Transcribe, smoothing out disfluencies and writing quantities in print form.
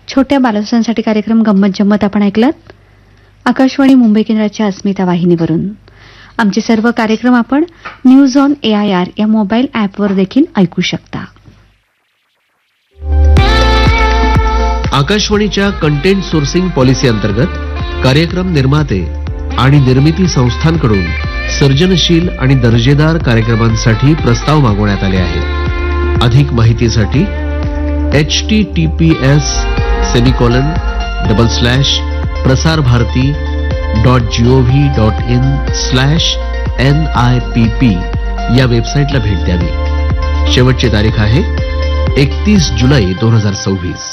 छोट्या बालकांसाठी कार्यक्रम गंमत जम्मत आपण ऐकलात आकाशवाणी मुंबई केंद्राच्या अस्मिता वाहिनीवरून. आमचे सर्व कार्यक्रम आपण न्यूज ऑन AIR या मोबाईल ॲपवर देखील ऐकू शकता. आकाशवाणीच्या कंटेंट सोर्सिंग पॉलिसी अंतर्गत कार्यक्रम निर्माते आणि निर्मिती संस्थांकडून सर्जनशील आणि दर्जेदार कार्यक्रमांसाठी प्रस्ताव मागवण्यात आले आहेत. अधिक माहितीसाठी https://prasarbharati.gov.in/NIPP या वेबसाईटला भेट द्यावी. शेवटची तारीख आहे 31 जुलै 2026.